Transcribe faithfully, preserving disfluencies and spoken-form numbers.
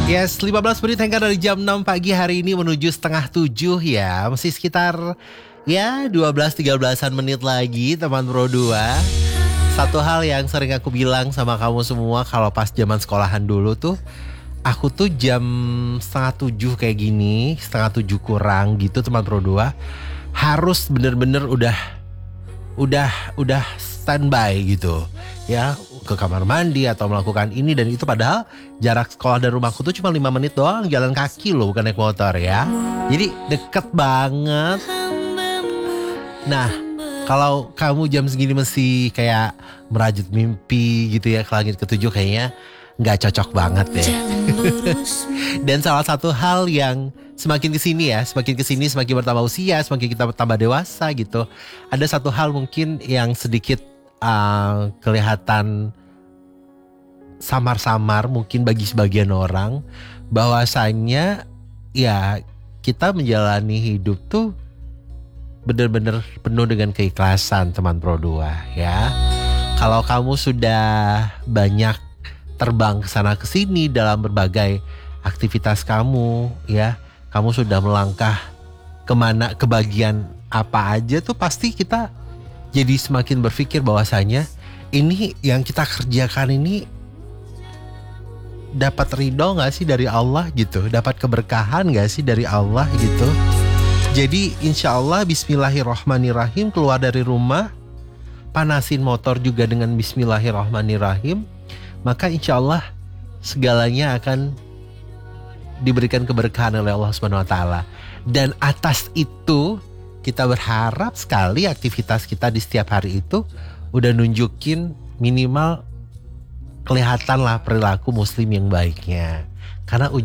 Yes, lima belas menit tengah dari jam enam pagi hari ini menuju setengah tujuh ya. Masih sekitar ya dua belas tiga belasan menit lagi teman Pro dua. Satu hal yang sering aku bilang sama kamu semua kalau pas zaman sekolahan dulu tuh, aku tuh jam setengah tujuh kayak gini, setengah tujuh kurang gitu teman Pro dua, harus bener-bener udah udah udah standby gitu ya, ke kamar mandi atau melakukan ini dan itu, padahal jarak sekolah dan rumahku tuh cuma lima menit doang, jalan kaki loh, bukan naik motor ya, jadi deket banget. Nah, kalau kamu jam segini masih kayak merajut mimpi gitu ya ke langit ketujuh, kayaknya nggak cocok banget deh. Dan salah satu hal yang semakin kesini ya, semakin kesini semakin bertambah usia, semakin kita bertambah dewasa gitu, ada satu hal mungkin yang sedikit uh, kelihatan samar-samar mungkin bagi sebagian orang, bahwasanya ya kita menjalani hidup tuh benar-benar penuh dengan keikhlasan teman Pro dua ya. Kalau kamu sudah banyak terbang ke sana ke sini dalam berbagai aktivitas kamu ya, kamu sudah melangkah kemana, ke bagian apa aja tuh, pasti kita jadi semakin berpikir bahwasanya ini yang kita kerjakan ini dapat ridho gak sih dari Allah gitu, dapat keberkahan gak sih dari Allah gitu. Jadi insya Allah bismillahirrahmanirrahim, keluar dari rumah panasin motor juga dengan bismillahirrahmanirrahim, maka insya Allah segalanya akan diberikan keberkahan oleh Allah subhanahu wa taala. Dan atas itu kita berharap sekali aktivitas kita di setiap hari itu udah nunjukin minimal kelihatan lah perilaku muslim yang baiknya. Karena